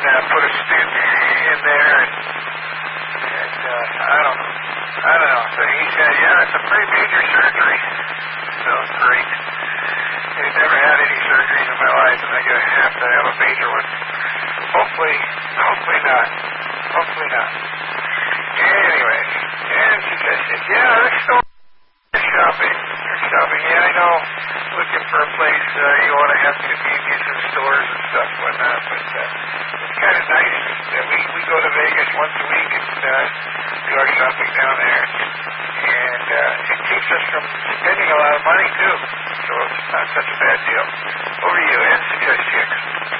put a student in there, and I don't know. So he said, yeah, it's a pretty major surgery. So great. I've never had any surgeries in my life, and I'm going to have a major one. Hopefully not. Hopefully not. Anyway, and she said, yeah, let's go shopping. Yeah, I know. Looking for a place you want to have convenience and stores and stuff, whatnot. But it's kind of nice that we go to Vegas once a week and do our shopping down there. And it keeps us from spending a lot of money too. So it's not such a bad deal. Over to you, and Success Chicks.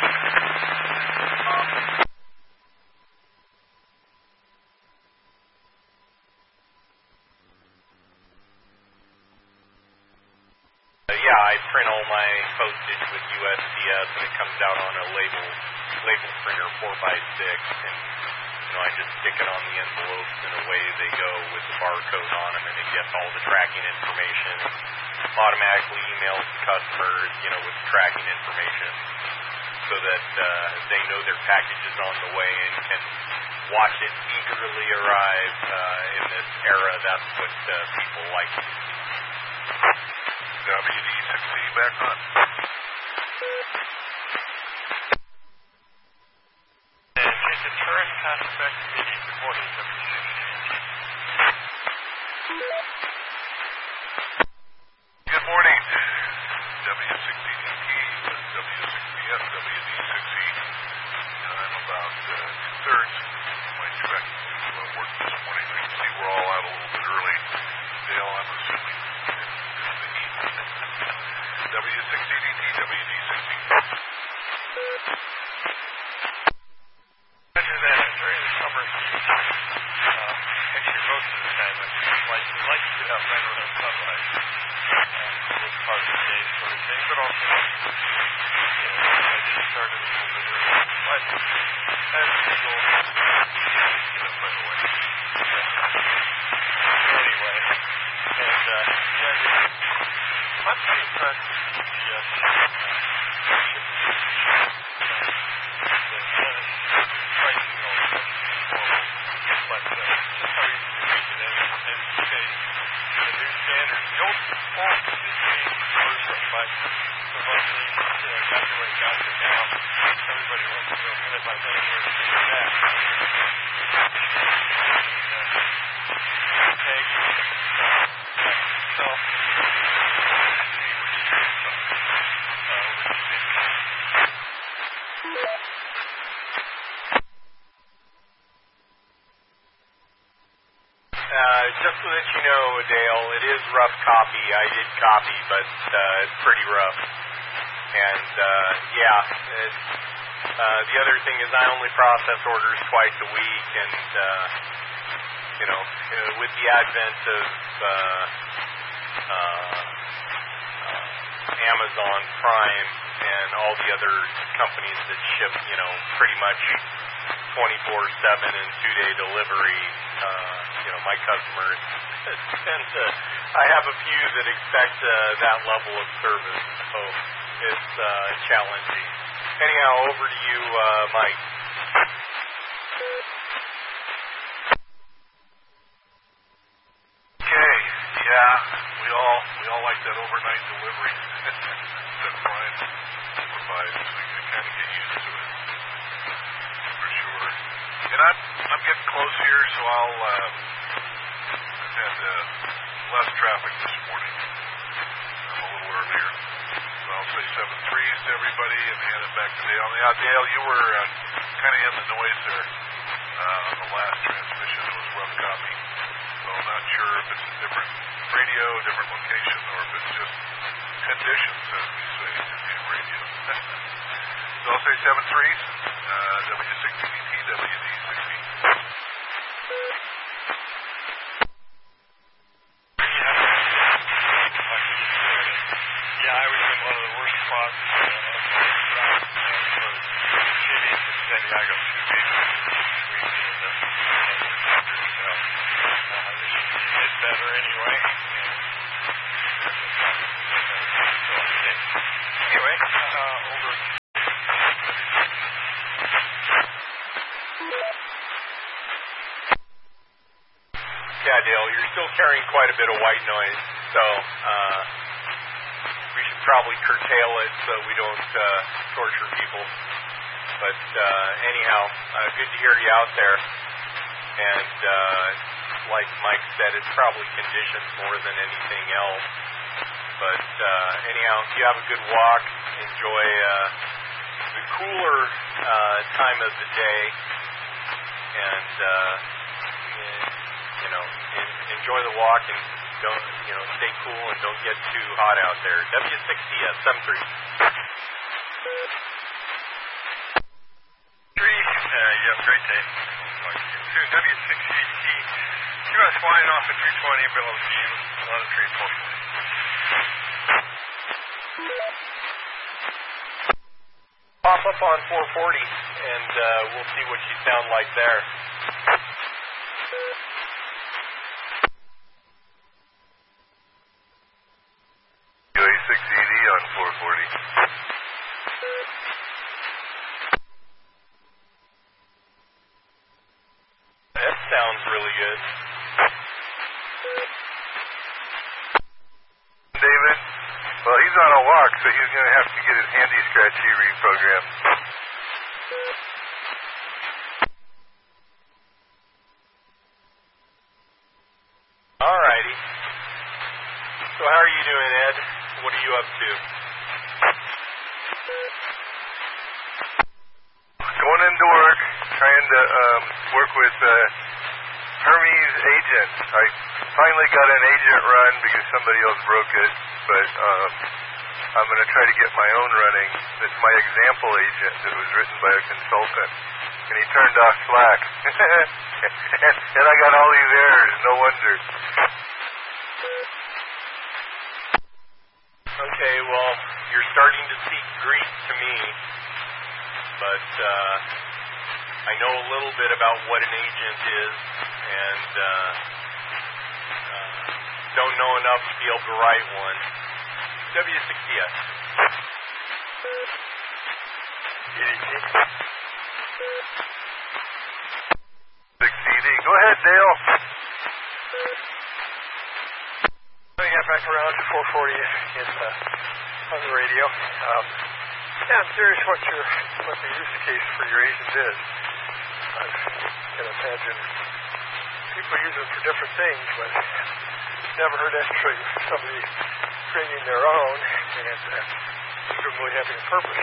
I print all my postage with USPS, and it comes out on a label printer 4x6, and I just stick it on the envelopes, and away they go with the barcode on them, and it gets all the tracking information, automatically emails the customers, with the tracking information, so that they know their package is on the way and can watch it eagerly arrive in this era. That's what people like. WD60 back on. And it's a current aspect meeting. Good morning, WD60. Good morning, W60DT, W60F, WD60. I'm about 2/3 of my trek to work this morning. I can see we're all out a little bit early. Dale, I'm assuming. W60DT, WD60. Roger that. During the summer, actually most of the time, we like to get out right around sunrise. This part of the day sort of thing, but also, I just started a little bit early. But as usual, right away. Anyway, and I'm pretty impressed with the pricing all the way forward. But just how easy to read it and say the new standard, the old form is being worsened, but the one thing, got to where it got to now, everybody wants to know minute by minute where to take it back. So, just so that you know, Dale, it is rough copy. I did copy, but it's pretty rough. And, the other thing is I only process orders twice a week, and, with the advent of Amazon Prime and all the other companies that ship, pretty much 24/7 and 2-day delivery, my customers tend to, I have a few that expect that level of service, so it's challenging. Anyhow, over to you, Mike. Okay, yeah, we all like that overnight delivery that Brian provides. We can kind of get used to it, for sure. And I'm getting close here, so I've had less traffic this morning. I'm a little earlier. So I'll say 7-3s to everybody and hand it back to Dale. Yeah, Dale, you were kind of in the noise there on the last transmission. It was rough copy. So I'm not sure if it's a different radio, different location, or if it's just conditions, as we say in radio. So I'll say 7-3s, W60DT, WD60. Yeah, I was in one of the worst spots for shitty to Santiago 2 weeks. It's better anyway. Anyway, over. Dale. You're still carrying quite a bit of white noise, so we should probably curtail it so we don't torture people. But anyhow, good to hear you out there. And like Mike said, it's probably conditions more than anything else. But anyhow, if you have a good walk, enjoy the cooler time of the day, and enjoy the walk, and don't stay cool and don't get too hot out there. W6CS 73. Great day. Soon, W6ET. US flying off at 320 below GM, 11 postal. Pop up on 440, and we'll see what you sound like there. UA6ED on 440. That sounds really good. David? Well, he's on a walk, so he's going to have to get his handy scratchy reprogrammed. Alrighty. So how are you doing, Ed? What are you up to? Going into work, trying to work with Hermes agent. I finally got an agent run because somebody else broke it, but I'm going to try to get my own running. It's my example agent that was written by a consultant, and he turned off Slack. and I got all these errors, no wonder. Okay, well, you're starting to seek grief to me, but I know a little bit about what an agent is, and don't know enough to be able to write one. W6DS. 6CD. Go ahead, Dale. I got back around to 440 on the radio. I'm curious what the use case for your agent is. I can imagine people use it for different things, but never heard actually somebody creating their own and presumably having a purpose.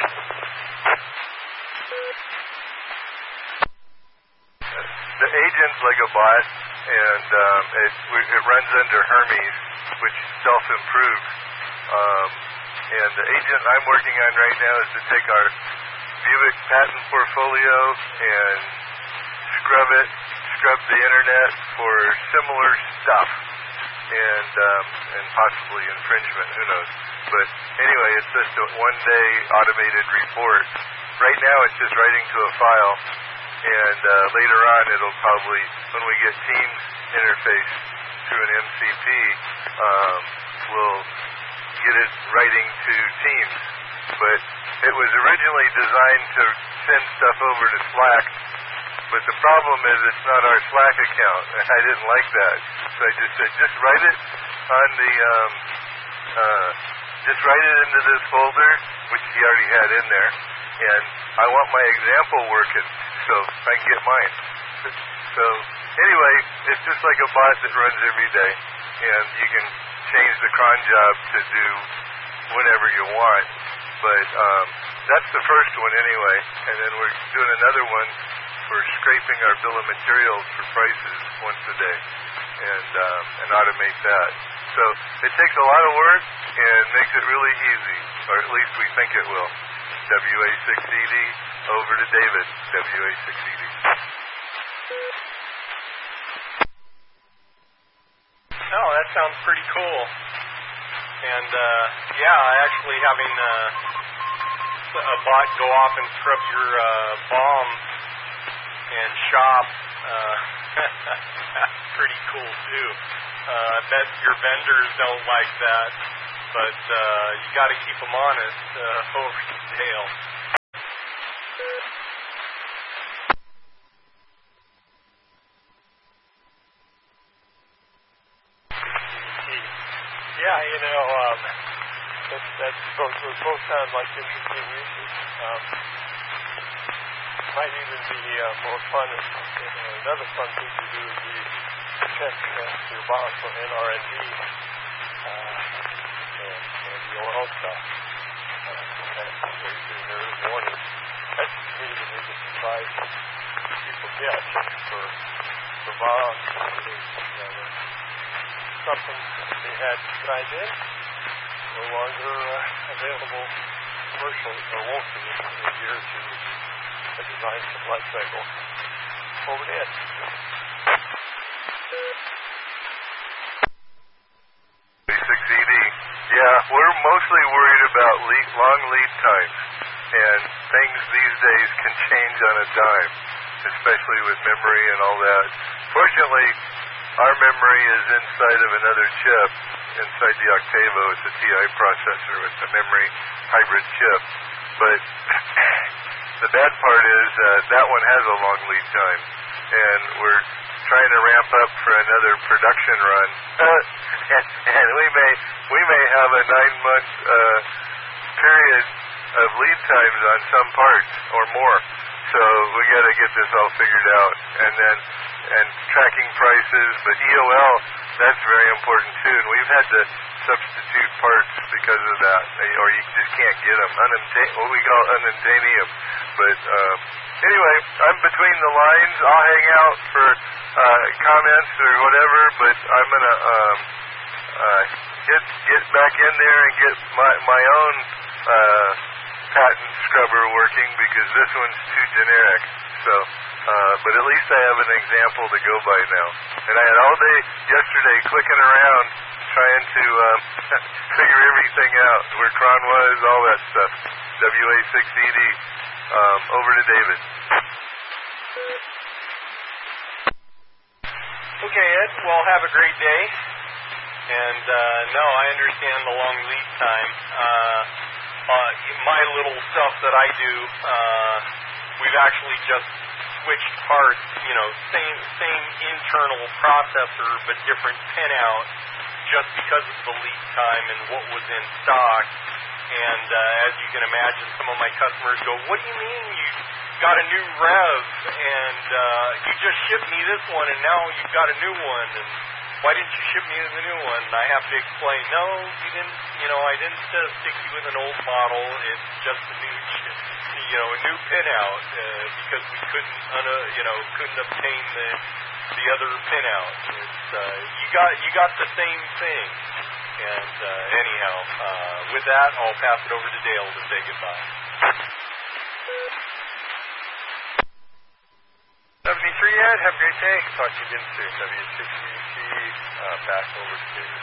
The agent's like a bot, and it runs under Hermes, which self-improves. And the agent I'm working on right now is to take our Buick patent portfolio and scrub the internet for similar stuff, and possibly infringement, who knows. But anyway, it's just a one-day automated report. Right now it's just writing to a file, and later on it'll probably, when we get Teams interface through an MCP, we'll get it writing to Teams. But it was originally designed to send stuff over to Slack, but the problem is it's not our Slack account, and I didn't like that. So I just said, just write it on the, just write it into this folder, which he already had in there, and I want my example working, so I can get mine. So anyway, it's just like a bot that runs every day, and you can change the cron job to do whenever you want. But that's the first one anyway, and then we're doing another one for scraping our bill of materials for prices once a day, and automate that. So it takes a lot of work and makes it really easy, or at least we think it will. WA6ED, over to David, WA6ED. Oh, that sounds pretty cool. And, actually having a bot go off and scrub your bomb and shop, that's pretty cool, too. I bet your vendors don't like that, but you got to keep them honest over the tail. those both sound like interesting uses. Might even be more fun. Another fun thing to do would be check your box for NRND and the oil stuff. Where you do your warning. That's really the biggest surprise people get for bonds. Something they had signed in, no longer available commercially, or won't be in a year or two. The design life cycle. Over to Ed. B6ED. Yeah, we're mostly worried about long lead times, and things these days can change on a dime, especially with memory and all that. Fortunately, our memory is inside of another chip, inside the Octavo. It's a TI processor with a memory hybrid chip. But the bad part is that one has a long lead time, and we're trying to ramp up for another production run. And we may have a 9-month period of lead times on some parts or more. So we got to get this all figured out, and tracking prices. But EOL, that's very important too. And we've had to substitute parts because of that, or you just can't get them. What we call unobtainium. But anyway, I'm between the lines. I'll hang out for comments or whatever. But I'm gonna get back in there and get my own patent scrubber working, because this one's too generic. So, but at least I have an example to go by now. And I had all day yesterday clicking around trying to figure everything out, where Tron was, all that stuff. WA6ED. Over to David. Okay, Ed. Well, have a great day. And no, I understand the long lead time. My little stuff that I do, we've actually just switched parts, same internal processor, but different pinout, just because of the lead time and what was in stock. And as you can imagine, some of my customers go, "What do you mean you got a new Rev, and you just shipped me this one, and now you've got a new one, and why didn't you ship me the new one?" And I have to explain, "No, you didn't. I didn't stick you with an old model. It's just a new new pinout because we couldn't obtain the other pinout. You got the same thing." And anyhow, with that, I'll pass it over to Dale to say goodbye. 73 Ed, have a great day. Talk to you again soon. W6ET, back over to David.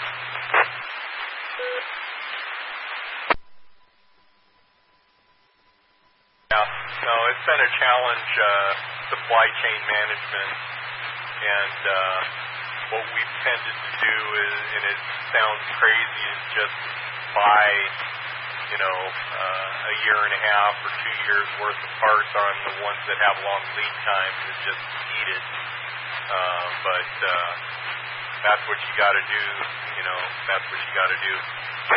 Yeah, no, it's been a challenge, supply chain management, and what we've tended to do is, and it sounds crazy, is just buy, a year and a half or 2 years worth of parts on the ones that have long lead times and just eat it. But that's what you got to do. That's what you got to do.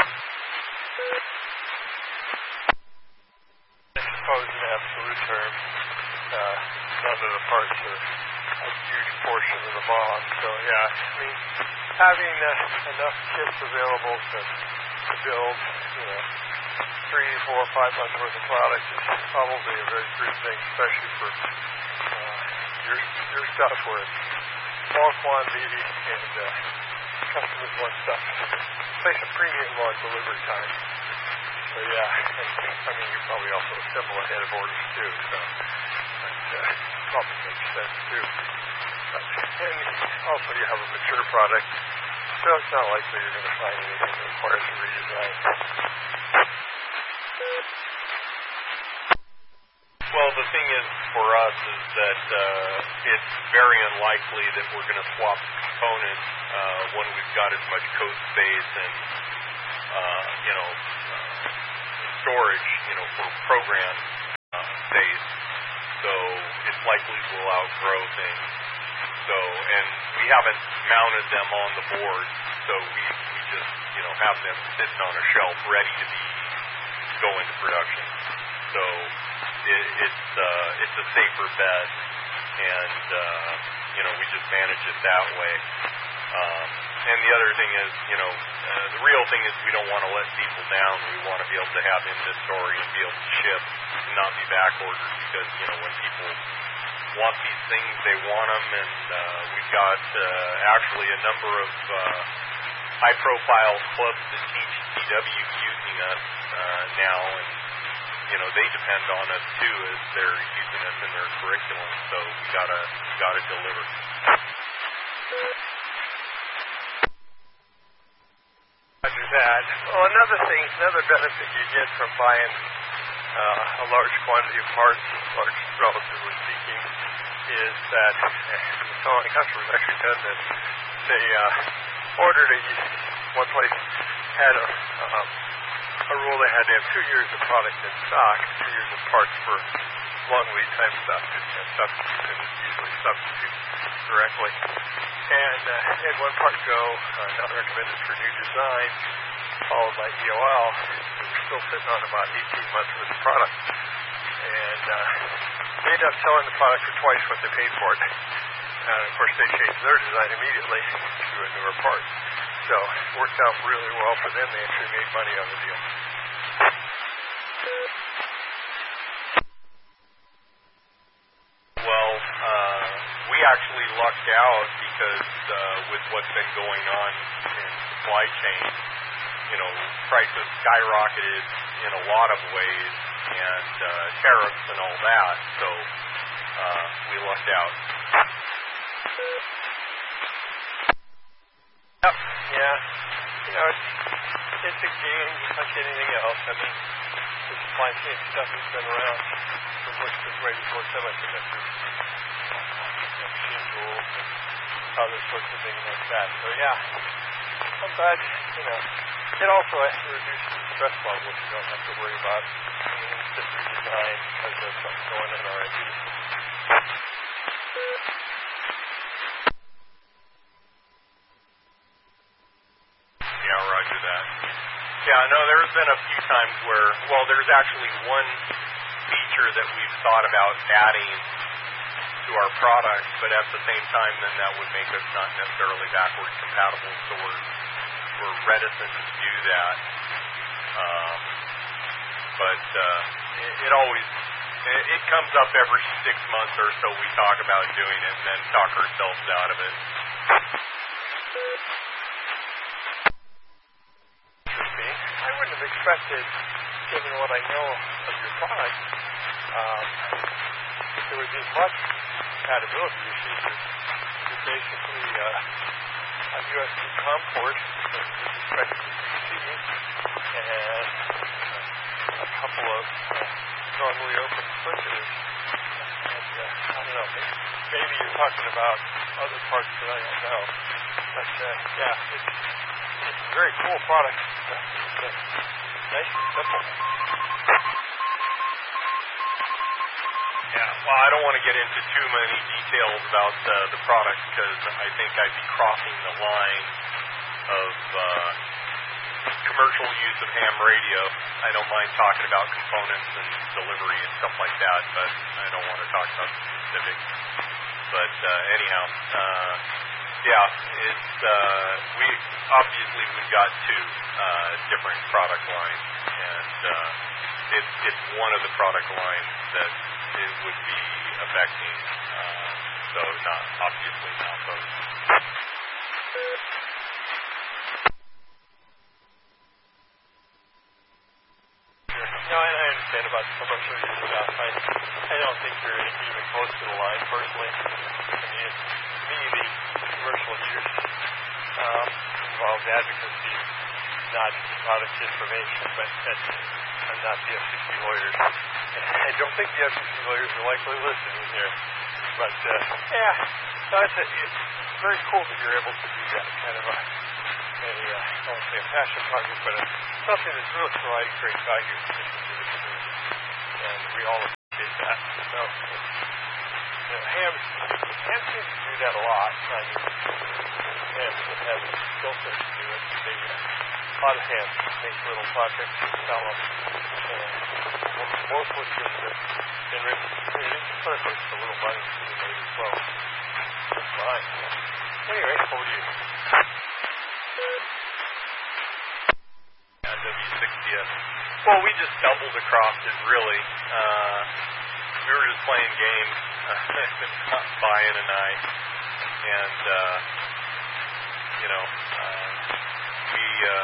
I suppose in absolute terms, none of the parts are a huge portion of the BOM. So yeah, having enough chips available to build, 3, 4, 5 months worth of product is probably a very good thing, especially for your stuff where it's small quantity and customers want stuff. Place a premium on delivery time. So yeah, you probably also assemble ahead of orders too, so that probably makes sense too. And also you have a mature product, so it's not likely you're going to find anything that requires a redesign. Well, the thing is for us is that it's very unlikely that we're going to swap components when we've got as much code space and storage, for program space. So it's likely we'll outgrow things. So, and we haven't mounted them on the board, so we just have them sitting on a shelf ready to be go into production. So it's a safer bet, and we just manage it that way. And the other thing is, the real thing is we don't want to let people down. We want to be able to have inventory and be able to ship and not be back ordered, because when people want these things, they want them, and we've got actually a number of high-profile clubs that teach CW using us now, and they depend on us too as they're using us in their curriculum. So we gotta deliver. Roger that. Well, another benefit you get from buying a large quantity of parts, large relatively speaking, is that some of my customers actually done this. They ordered one place had a rule they had to have 2 years of product in stock, 2 years of parts for long lead time stuff, and substitute, and usually substitute directly. And had one part go, not recommended for new design, followed by EOL. We were still sitting on about 18 months worth of product. And they ended up selling the product for twice what they paid for it. And of course, they changed their design immediately to a newer part. So it worked out really well for them. They actually made money on the deal. Well, we actually lucked out because with what's been going on in supply chain, prices skyrocketed in a lot of ways, and tariffs and all that. So we lucked out. Yep. Yeah. It's a game just like anything else. I mean, the supply chain stuff has been around for way before semiconductors. Machine tools and other sorts of things like that. So yeah, I'm glad, it also reduces the stress level. You don't have to worry about just redesign because there's something going on already. Yeah, roger that. Yeah, no, there's been a few times where, there's actually one feature that we've thought about adding to our product, but at the same time, then that would make us not necessarily backward compatible, so we're reticent to do that. But it comes up every 6 months or so. We talk about doing it and then talk ourselves out of it. I wouldn't have expected, given what I know of your product, that there would be much compatibility issues. You're basically a USB COM port that is expected to PC and a couple of normally open switches. And I don't know, maybe you're talking about other parts that I don't know. But it's a very cool product. It's nice and simple. Yeah, well, I don't want to get into too many details about the product because I think I'd be crossing the line of commercial use of ham radio. I don't mind talking about components and delivery and stuff like that, but I don't want to talk about specifics. But anyhow, we've got two different product lines, and it's one of the product lines that it would be affecting, so obviously not both. No, I understand about the commercial use stuff. I don't think you're even close to the line, personally. I mean, to me, the commercial use involves advocacy, not product information, but I'm not the FCC lawyers. I don't think the FCC lawyers are likely listening here. But, it's very cool that you're able to do that kind of I don't want to say a passion project, but something that's really providing great value to the community. And we all appreciate that. So, ham seems to do that a lot. I mean, ham has a skill set to do it. A lot of hams make little projects and sell them. most was just enriched. Sort of a little money to be made as well. That's fine. Anyway, over to you. W60S. Well, we just stumbled across it, really. We were just playing games, Brian and I, and, we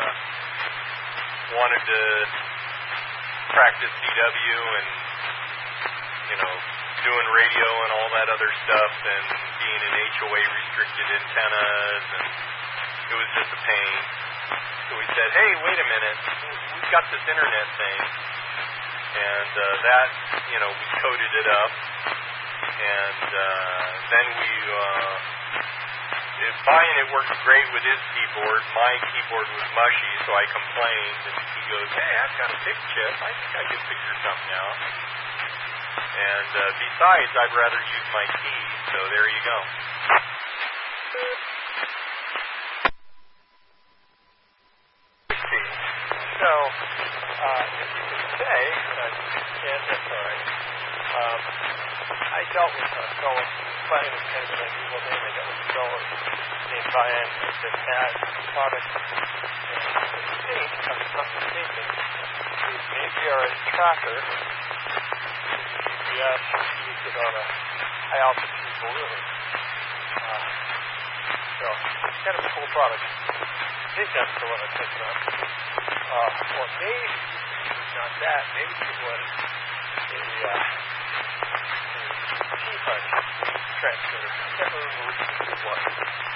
wanted to practice CW and, doing radio and all that other stuff and being in HOA-restricted antennas, and it was just a pain. So we said, hey, wait a minute, we've got this internet thing, and that, we coded it up, and then Brian, it worked great with his keyboard. My keyboard was mushy, so I complained, and he goes, hey, I've got a big chip, I think I can figure something out. And besides, I'd rather use my keys, so there you go. So, if you can say, that's all right. I dealt with a fellow, Brian is kind of an unusual name. I dealt with a fellow named Brian that had a product, and I think, if I'm not mistaken, is an APRS tracker. GPS used it on a high altitude balloon. So, it's kind of a cool product. I think that's the one I'm thinking of. Or maybe not that. Maybe it was a T-punch transmitter. I can't remember which it was.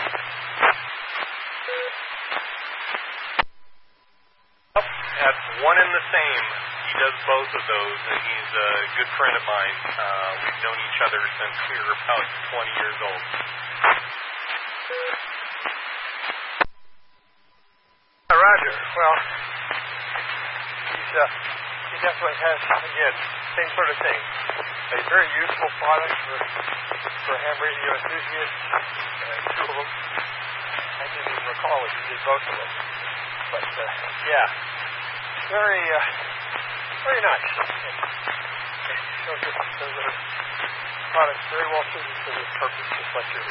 That's one and the same. He does both of those, and he's a good friend of mine. We've known each other since we were about 20 years old. Roger. Well, he definitely has, again, same sort of thing. A very useful product for ham radio enthusiasts. Two of them. I didn't even recall if he did both of them. But, yeah. Very nice. Those are products very well suited for this purpose, just like yours.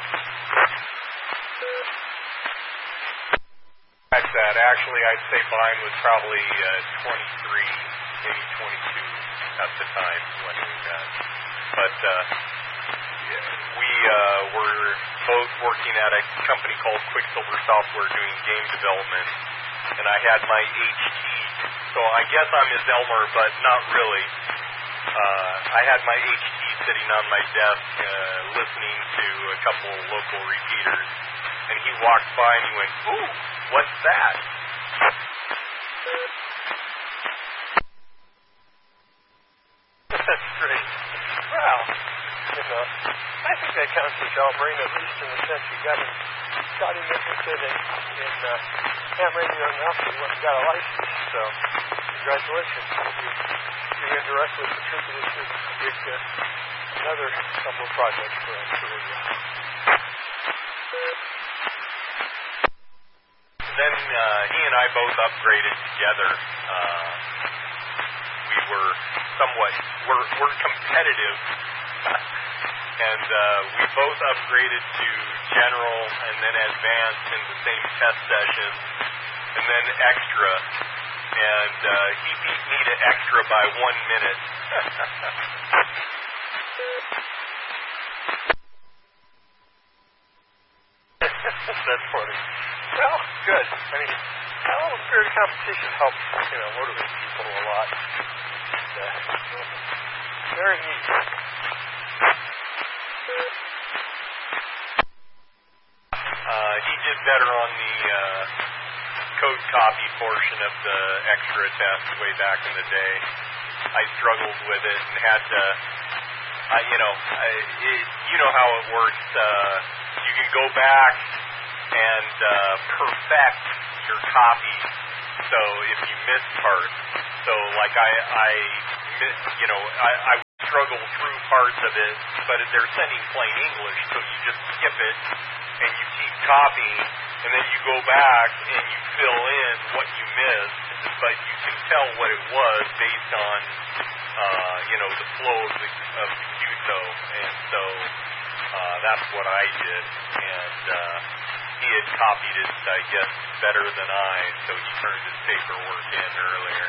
That. Actually, I'd say mine was probably 23, maybe 22 at the time when we met. But we were both working at a company called Quicksilver Software doing game development, and I had my HT. So I guess I'm his Elmer, but not really. I had my HT sitting on my desk listening to a couple local repeaters, and he walked by and he went, ooh, what's that? That's great. Well, I think that counts as Elmering, at least in the sense you got him interested in ham radio enough that he went and got a license. So, congratulations. You indirectly contributed to another couple of projects for us. Then he and I both upgraded together. We were we're competitive, and we both upgraded to general and then advanced in the same test session, and then extra. And he beat me to extra by 1 minute. That's funny. Well, good. I mean, a little spirit of competition helps, motivate people a lot. Very neat. He did better on the code copy portion of the extra test way back in the day. I struggled with it and had to, you know how it works. You can go back and perfect your copy. So if you miss parts, so like I struggle through parts of it, but they're sending plain English, so you just skip it and you keep copying, and then you go back and you fill in what you missed, but you can tell what it was based on, the flow of the QSO, and so that's what I did, and he had copied it, I guess, better than I, so he turned his paperwork in earlier.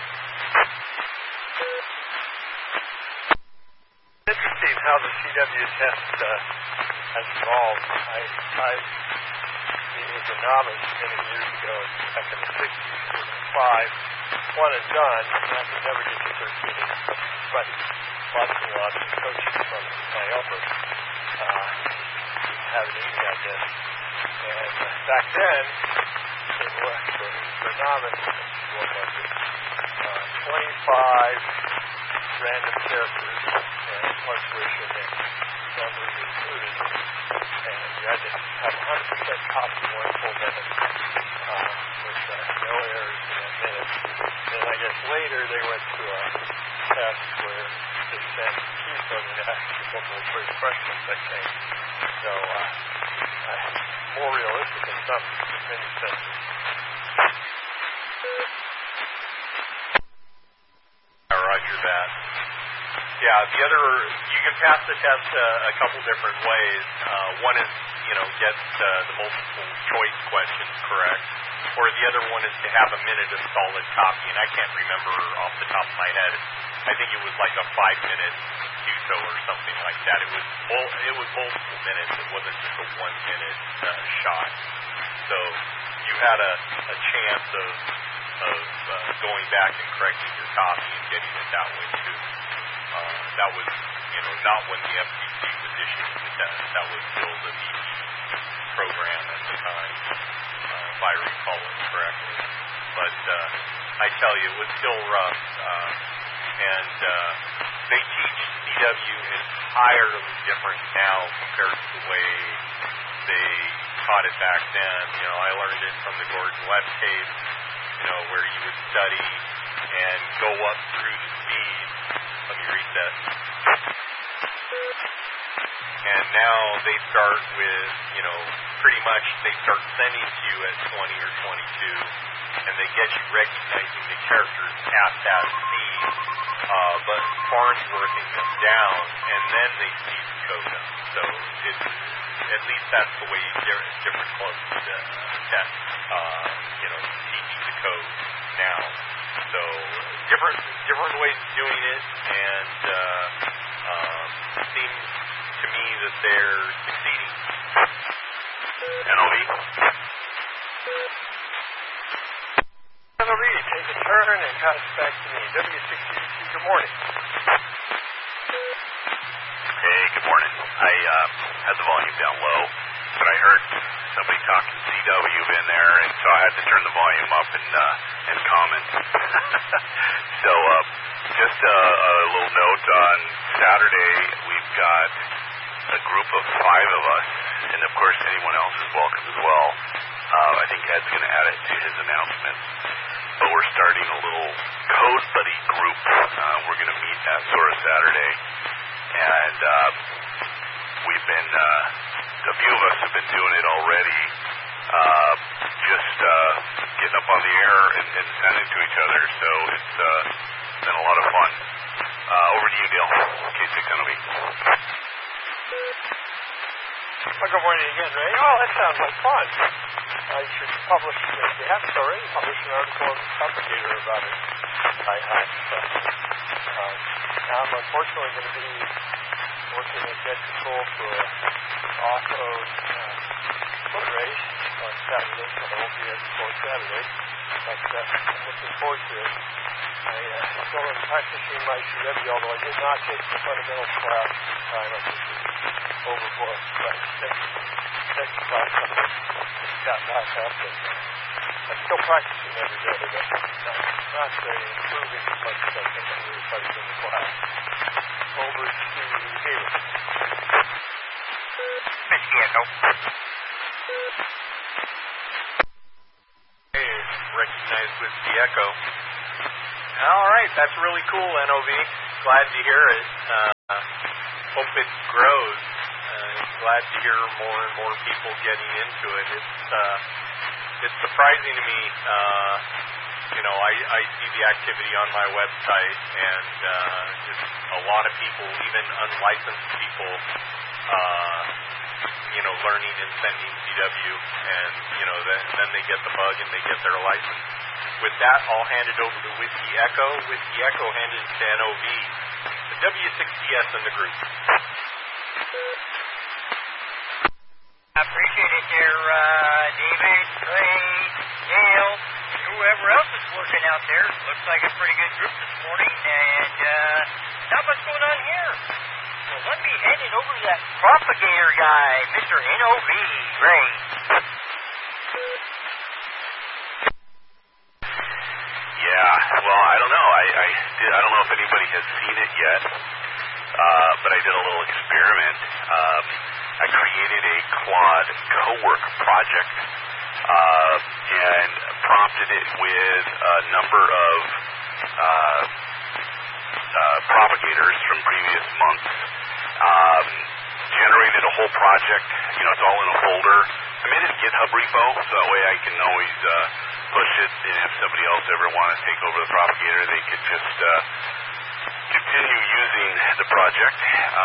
It's interesting how the CW test has evolved. I was a novice many years ago, back in the 60s, 5, one and done, and I could never get to 13, but lots and lots of coaching from my elbow. Didn't have it in me, I guess. And back then, it was for novice, what was it? 25 random characters and punctuation and numbers included. And you had to have 100% copy one full minute with no errors in a minute. Then I guess later they went to a test where they sent keystones and asked a couple of quick questions, I think. So more realistic in some many senses. Roger that. Yeah, the other, you can pass the test a couple different ways. One is, get the multiple choice questions correct, or the other one is to have a minute of solid copy, and I can't remember off the top of my head. I think it was like a 5-minute QSO or something like that. It was multiple minutes. It wasn't just a 1-minute shot. So you had a chance of going back and correcting your copy and getting it that way too. That was, not when the FCC was issuing the test. That was still the BP program at the time, if I recall it correctly. But I tell you, it was still rough. And they teach CW entirely different now compared to the way they taught it back then. I learned it from the Gordon West tape, where you would study and go up through the speed. Let me read that. And now they start with, pretty much they start sending to you at 20 or 22, and they get you recognizing the characters at that speed, but Farnsworthing them down, and then they speed the code up. So at least that's the way different clubs test, teaching the code now. So different ways of doing it, and it seems to me that they're succeeding. NOV? NOV, take a turn and pass it back to me. W6UDC, good morning. Hey, good morning. I had the volume down low, but I heard somebody talking CW in there, and so I had to turn the volume up and comment. So just a little note, on Saturday we've got a group of 5 of us, and of course anyone else is welcome as well. I think Ed's going to add it to his announcement. But we're starting a little Code Buddy group. We're going to meet at Sora Saturday, and we've been, a few of us have been doing it already, just getting up on the air and sending to each other, so it's been a lot of fun. Over to you, Dale. K6NOV. Well, good morning again, Ray. Oh, that sounds like fun. I should publish, if you haven't already, publish an article in Propagator about it. I'm unfortunately going to be working at Jet Control for an off-road foot race on Saturday, so I won't be at Sport Saturday, but I'm looking forward to it. I still am practicing my CW, although I did not take the fundamentals class this time. I think it's overbooked, but next class I got back up, and I'm still practicing every day, but not improving as much as I think I really started in the class. Over to David. Whiskey Echo. Hey, recognized Whiskey Echo. All right, that's really cool, NOV. Glad to hear it. Hope it grows. Glad to hear more and more people getting into it. It's surprising to me I see the activity on my website, and just a lot of people, even unlicensed people, learning and sending CW, and, then they get the bug and they get their license. With that, I'll hand it over to Whiskey Echo. Whiskey Echo handed it to NOV, the W6TS in the group. I appreciate it there, David, Ray, Dale, whoever else is working out there. Looks like a pretty good group this morning, and not much going on here. So let me hand it over to that propagator guy, Mr. NOV, Ray. Yeah, well, I don't know. I don't know if anybody has seen it yet, but I did a little experiment. I created a Claude co-work project and prompted it with a number of propagators from previous months. Generated a whole project. It's all in a folder. I made it a GitHub repo, so that way I can always push it, and if somebody else ever want to take over the propagator, they could just continue using the project.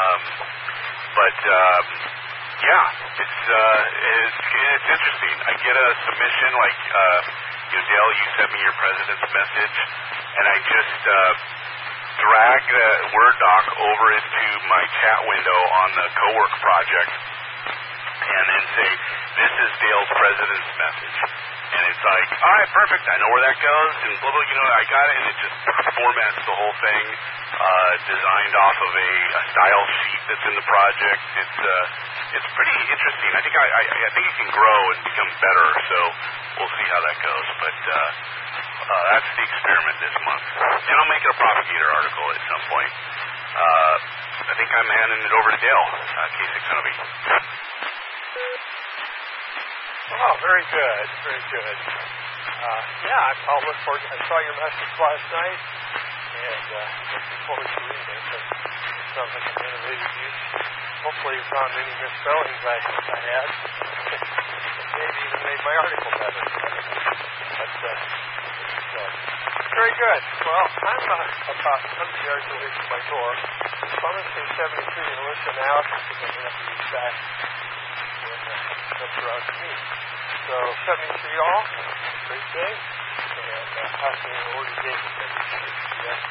Yeah, it's interesting. I get a submission like, Dale, you sent me your president's message, and I just drag the Word doc over into my chat window on the co-work project, and then say, this is Dale's president's message. And it's like, all right, perfect, I know where that goes, and blah, blah, I got it, and it just formats the whole thing, designed off of a style sheet that's in the project. It's pretty interesting. I think it can grow and become better, so we'll see how that goes. But that's the experiment this month. And I'll make it a propagator article at some point. I think I'm handing it over to Dale, K600B. Oh, very good, very good. I'll look forward to it. I saw your message last night, and looking forward to reading it. It sounds like an innovative use. Hopefully you found any misspellings I had. Maybe even made my article better. But very good. Well, I'm about 100 yards away from my door. So I'm going to say 73 and listen out, because I'm going to have to be back when it comes around to me. So 73 all, great day, and passing the order date with WCS.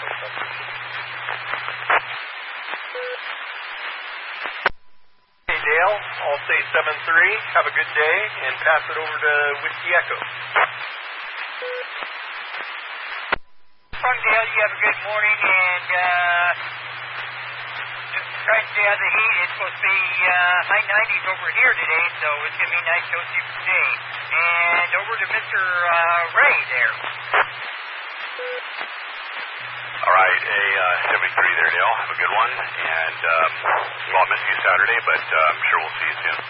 Hey Dale, I'll say 7-3, have a good day, and pass it over to Whiskey Echo. Dale, you have a good morning, and just try to stay out of the heat. It's supposed to be high 90s over here today, so it's going to be a nice toasty day. And over to Mr. Ray there. All right, 73 there, Dale. Have a good one. And, I'll miss you Saturday, but I'm sure we'll see you soon.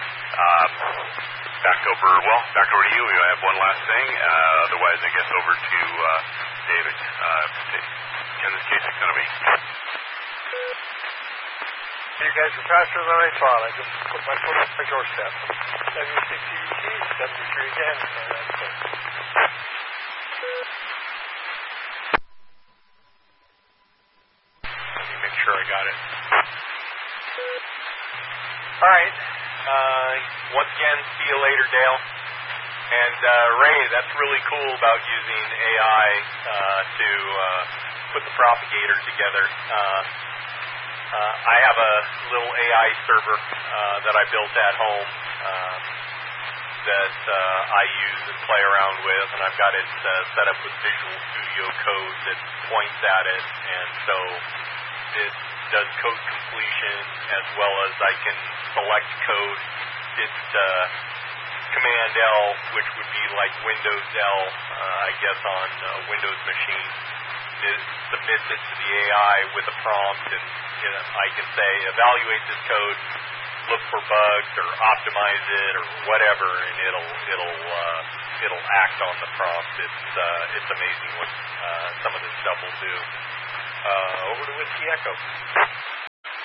Back over to you. We have one last thing. Otherwise, I guess over to David. In this case, it's going to be. You guys are faster than I thought. I just put my foot on my doorstep. 76 UT, 73 again, and that's it. Let me make sure I got it. All right. Once again, see you later, Dale. And Ray, that's really cool about using AI to put the propagator together. I have a little AI server that I built at home that I use and play around with, and I've got it set up with Visual Studio Code that points at it, and so it does code completion as well as I can select code. It's Command L, which would be like Windows L, I guess, on a Windows machine. It submits it to the AI with a prompt, and I can say, evaluate this code, look for bugs, or optimize it, or whatever, and it'll act on the prompt. It's amazing what some of this stuff will do. Over to Whiskey Echo.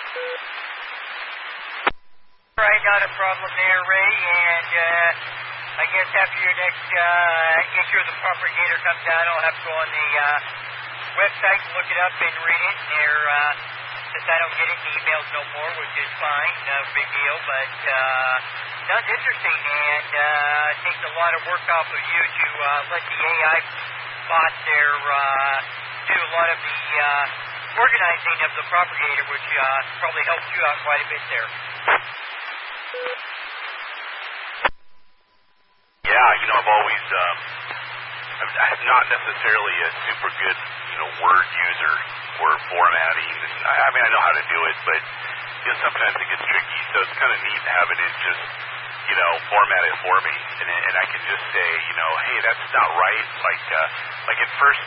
Right, not a problem there, Ray, and I guess after your next issue of the Propagator comes out, I'll have to go on the website and look it up and read it. And since I don't get it in emails no more, which is fine, no big deal, but sounds interesting and takes a lot of work off of you to let the AI bots there do a lot of the organizing of the Propagator, which probably helps you out quite a bit there. Yeah, I've always, I'm not necessarily a super good, word user or formatting. And I know how to do it, but sometimes it gets tricky. So it's kind of neat to have it in just, format it for me, and I can just say, hey, that's not right. Like at first,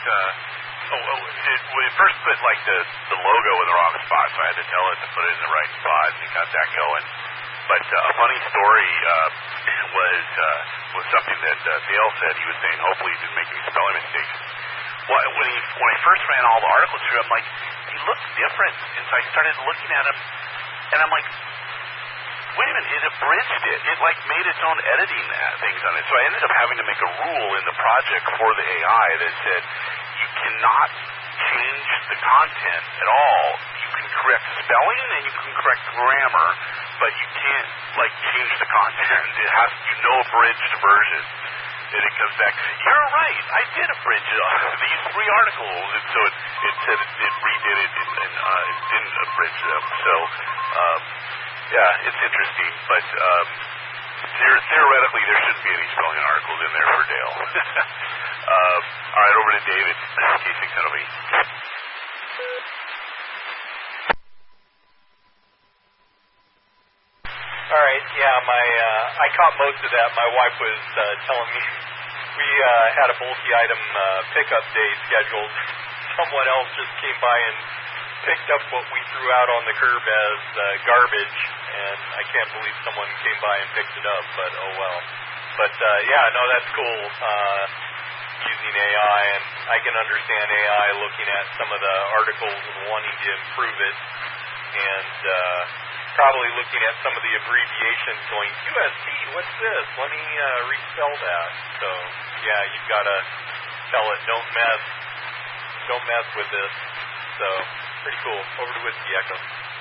it first put like the logo in the wrong spot, so I had to tell it to put it in the right spot, and it got that going. But a funny story was something that Dale said. He was saying, hopefully he didn't make any spelling mistakes. Well, when I first ran all the articles through, I'm like, he looks different, and so I started looking at him, and I'm like, wait a minute, it abridged it. It made its own editing things on it. So I ended up having to make a rule in the project for the AI that said you cannot change the content at all. You can correct spelling and you can correct grammar, but you can't change the content. It has no abridged version. And it comes back, you're right, I did abridge these 3 articles. And so it said it redid it and it didn't abridge them. So yeah, it's interesting, but theoretically there shouldn't be any spelling articles in there for Dale. All right, over to David, K6NOV. All right, yeah, I caught most of that. My wife was telling me we had a multi-item pickup day scheduled. Someone else just came by and picked up what we threw out on the curb as garbage, and I can't believe someone came by and picked it up, but oh well. But yeah, no, that's cool, using AI, and I can understand AI looking at some of the articles and wanting to improve it, and probably looking at some of the abbreviations going, UST, what's this? Let me respell that. So yeah, you've got to tell it, don't mess with this. So pretty cool. Over to Whiskey Echo.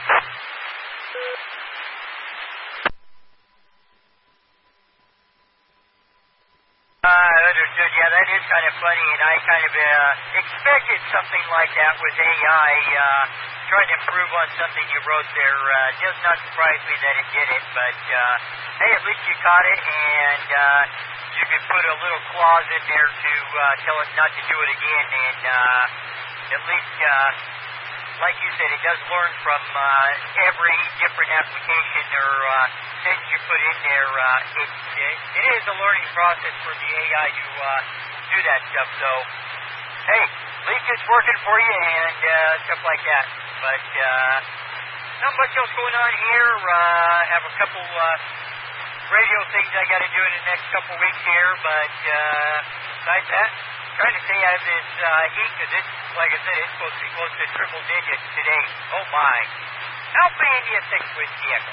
Understood. Yeah, that is kind of funny, and I kind of expected something like that with AI trying to improve on something you wrote there. Does not surprise me that it did it, but hey, at least you caught it, and you could put a little clause in there to tell it not to do it again, and at least, like you said, it does learn from every different application or things you put in there. It is a learning process for the AI to do that stuff. So, hey, at least it's working for you and stuff like that. But not much else going on here. Have a couple radio things I got to do in the next couple weeks here. But besides that, trying to stay out of this heat because it's, like I said, it's supposed to be close to triple digits today. Oh my. How bad do you think with the Echo?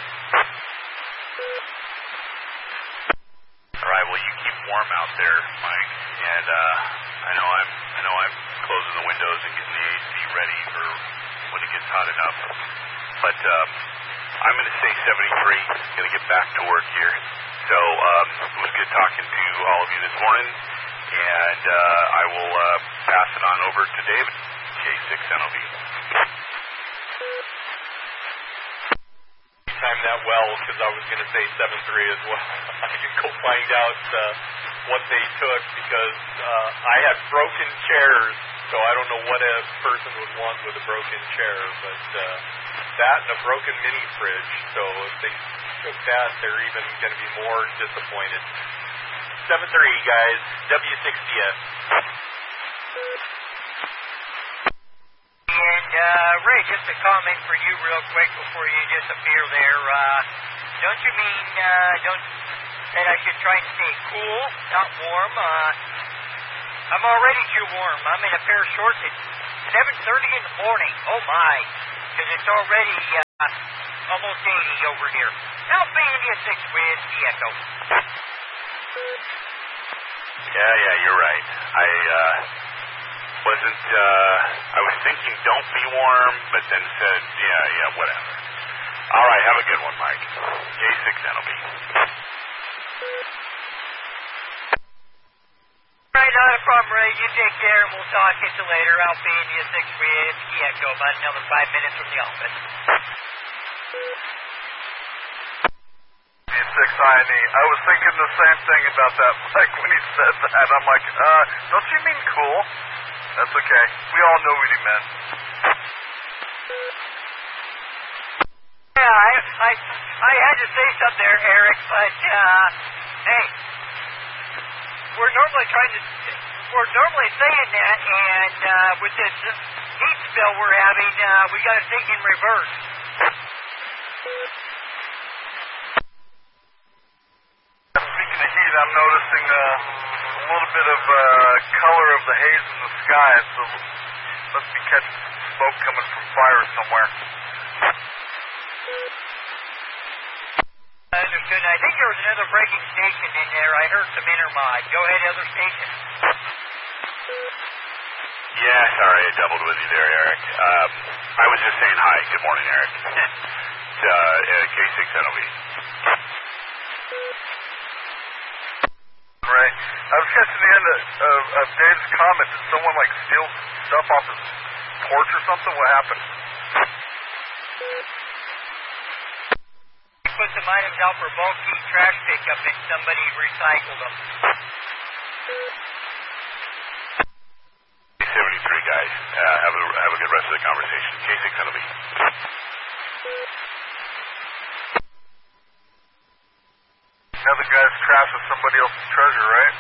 All right, well, you keep warm out there, Mike, and I know I'm closing the windows and getting the AC ready for when it gets hot enough. But I'm going to say 73. Going to get back to work here. So it was good talking to all of you this morning, and I will pass it on over to David, K6NOV. Time that well because I was going to say 7-3 as well. I could go find out what they took because I had broken chairs, so I don't know what a person would want with a broken chair, but that and a broken mini fridge. So if they took that, they're even going to be more disappointed. 7-3, guys. W6DS. And Ray, just a comment for you real quick before you disappear there. Don't you mean that I should try and stay cool, not warm? I'm already too warm. I'm in a pair of shorts at 7:30 in the morning. Oh my, because it's already almost 80 over here. How big do you think with the Echo? Yeah, you're right. I was thinking don't be warm, but then said, yeah, whatever. All right, have a good one, Mike. K6NLB. All right, not a problem, Ray. You take care, and we'll talk to you later. Alpha India 638, it's Key Echo, about another 5 minutes from the office. 6INE. I was thinking the same thing about that, Mike, when he said that. I'm like, don't you mean cool? That's okay. We all know what he meant. Yeah, I had to say something there, Eric, but, hey, we're normally saying that, and with this heat spell we're having, we got to think in reverse. Speaking of heat, I'm noticing a little bit of color of the haze in the sky. So must be catching smoke coming from fire somewhere. I understood. I think there was another breaking station in there. I heard some intermod. Go ahead, other station. Yeah, sorry, I doubled with you there, Eric. I was just saying hi. Good morning, Eric. K6NLB. Right. I was catching the end of Dave's comment. Did someone steal stuff off his porch or something? What happened? Put some items out for bulky trash pickup and somebody recycled them. 73 guys. Have a good rest of the conversation. K6NLB. Now the guy's trash is somebody else's treasure, right?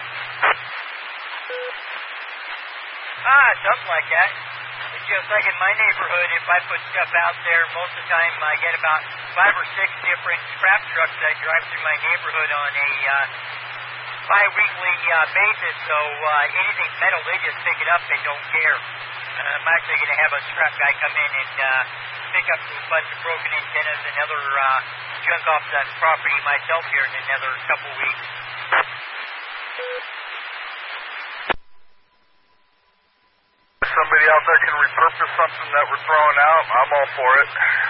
Something like that. It's just like in my neighborhood, if I put stuff out there, most of the time I get about 5 or 6 different scrap trucks that drive through my neighborhood on a bi-weekly basis, so anything metal, they just pick it up, they don't care. I'm actually going to have a scrap guy come in and pick up a bunch of broken antennas and other junk off that property myself here in another couple weeks. If somebody out there can repurpose something that we're throwing out, I'm all for it.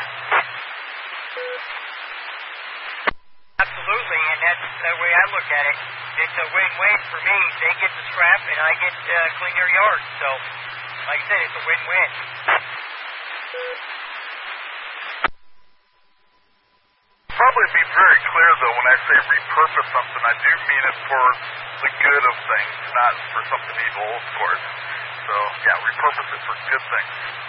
Absolutely, and that's the way I look at it. It's a win-win for me. They get the scrap, and I get to clean their yard. So, like I said, it's a win-win. Probably be very clear, though, when I say repurpose something, I do mean it for the good of things, not for something evil, of course. So, yeah, repurpose it for good things.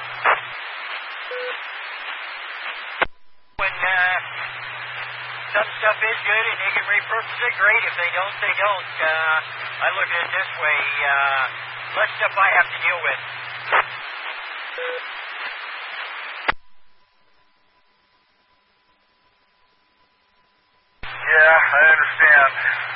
When some stuff is good and they can repurpose it, great. If they don't, they don't. I look at it this way, less stuff I have to deal with. Yeah, I understand.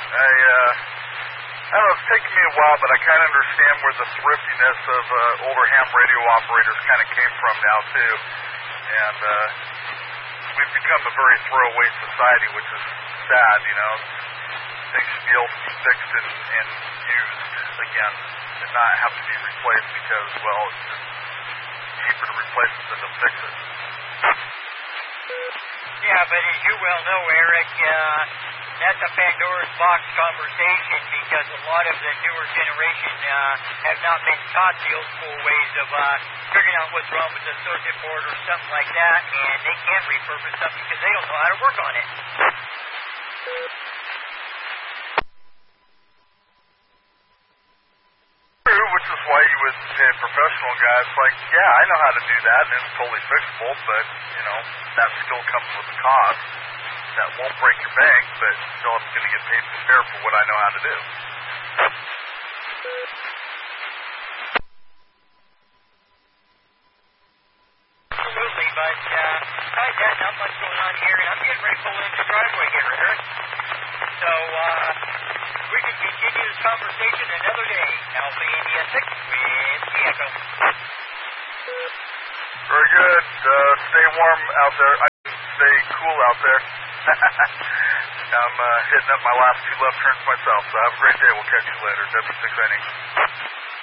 I don't know, it's taken me a while, but I kind of understand where the thriftiness of older ham radio operators kind of came from now, too. And we've become a very throwaway society, which is sad, you know. Things should be able to be fixed and used again and not have to be replaced because, well, it's just cheaper to replace it than to fix it. Yeah, but as you well know, Eric, that's a Pandora's box conversation because a lot of the newer generation have not been taught the old school ways of figuring out what's wrong with the circuit board or something like that, and they can't repurpose something because they don't know how to work on it. Which is why you would pay a professional guy. It's like, yeah, I know how to do that, and it's totally fixable, but, you know, that skill comes with a cost. That won't break your bank, but still I'm going to get paid fair for what I know how to do. Absolutely, but besides that, not much going on here, and I'm getting ready to pull into the driveway here, Eric. So, we can continue this conversation another day. Alpha India 6 with the Echo. Very good. Stay warm out there. Stay cool out there. I'm hitting up my last 2 left turns myself, so have a great day. We'll catch you later. W6NE.